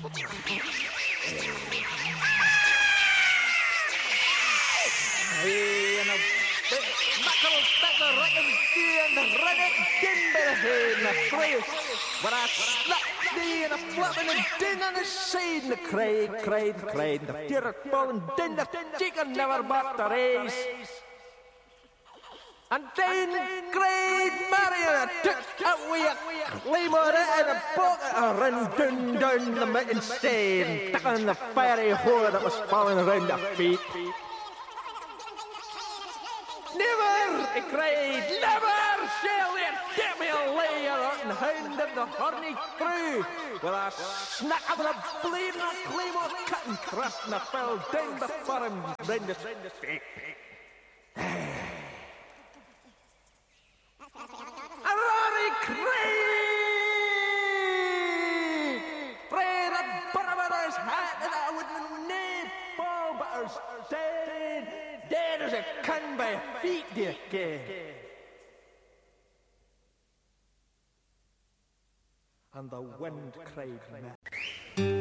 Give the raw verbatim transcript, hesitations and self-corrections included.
Hey, and a big knuckle stuck the reckon and the redneck din by the head and the place. When I slap thee and a flapping and din on the side and the cry, cried, cried, the deer falling din the chicken never bought the race. And then cried Marion took away a claymore and a bucket and ran down, down the mountain side, stuck on the fiery whore that was falling around their feet. Never, he cried, never shall there get me a layer and hound of the horny crew. With a snack of the blade and a claymore cut and thrust and I fell down before him round the feet. And Rory cried, pray the Barnabas hat that I would nae fall but are dead, dead as a can by feet, dear gay. And the wind cried,